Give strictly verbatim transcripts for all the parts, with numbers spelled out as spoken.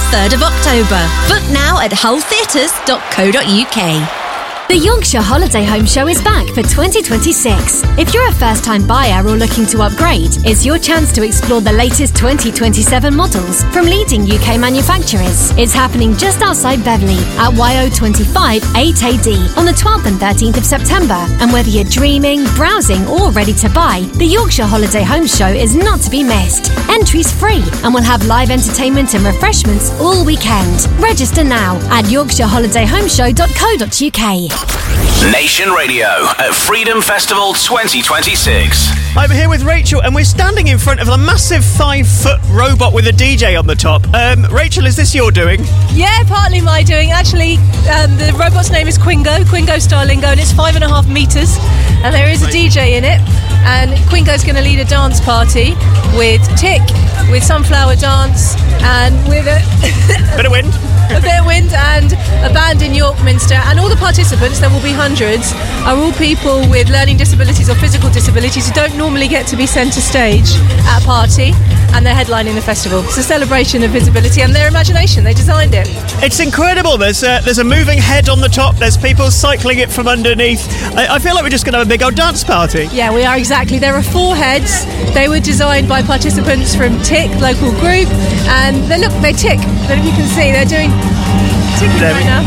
third of October. Book now at hull theatres dot co dot uk. The Yorkshire Holiday Home Show is back for twenty twenty-six. If you're a first-time buyer or looking to upgrade, it's your chance to explore the latest twenty twenty-seven models from leading U K manufacturers. It's happening just outside Beverley at Y O twenty-five eight A D on the twelfth and thirteenth of September. And whether you're dreaming, browsing or ready to buy, the Yorkshire Holiday Home Show is not to be missed. Entry's free and we'll have live entertainment and refreshments all weekend. Register now at yorkshire holiday home show dot co dot uk. Nation Radio at Freedom Festival twenty twenty-six. I'm here with Rachel and we're standing in front of a massive five-foot robot with a D J on the top. Um, Rachel, is this your doing? Yeah, partly my doing. Actually, um, the robot's name is Quingo, Quingo Starlingo, and it's five and a half metres. And there is a D J in it. And Quingo's going to lead a dance party with Tick, with Sunflower Dance, and with a... bit of wind. a bit of wind and a band in York Minster. And all the participants, there will be hundreds, are all people with learning disabilities or physical disabilities who don't normally get to be centre stage at a party, and they're headlining the festival. It's a celebration of visibility and their imagination. They designed it. It's incredible. There's a, there's a moving head on the top. There's people cycling it from underneath. I, I feel like we're just going to have a big old dance party. Yeah, we are, exactly. There are four heads. They were designed by participants from Tick, local group, and they look, they tick. But you can see they're doing ticking right now.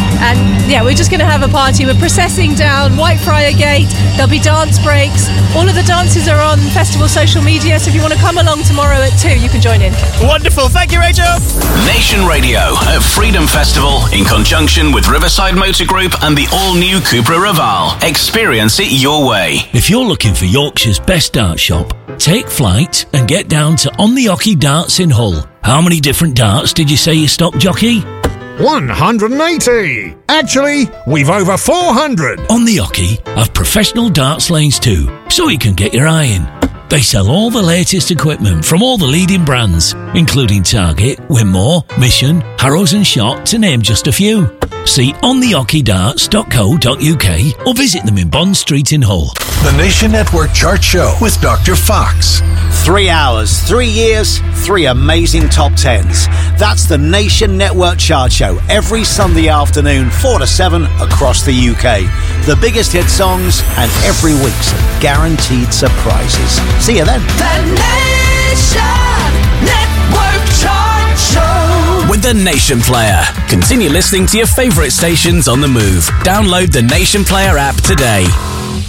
And yeah, we're just going to have a party. We're processing down Whitefriar Gate. There'll be dance breaks. All of the dances are on festival social media, so if you want to come along tomorrow at two, you can join in. Wonderful. Thank you, Rachel. Nation Radio at Freedom Festival in conjunction with Riverside Motor Group and the all-new Cupra Raval. Experience it your way. If you're looking for Yorkshire's best dart shop, take flight and get down to On the Ocky Darts in Hull. How many different darts did you say you stock, jockey? one hundred eighty. Actually, we've over four hundred. On the Ocky have professional darts lanes too, so you can get your eye in. They sell all the latest equipment from all the leading brands, including Target, Winmore, Mission, Harrows and Shot, to name just a few. See on the ocky darts dot co dot uk or visit them in Bond Street in Hull. The Nation Network Chart Show with Doctor Fox. Three hours, three years, three amazing top tens. That's the Nation Network Chart Show every Sunday afternoon, four to seven across the U K. The biggest hit songs and every week some guaranteed surprises. See you then. The Nation Network Chart Show with the Nation Player. Continue listening to your favourite stations on the move. Download the Nation Player app today.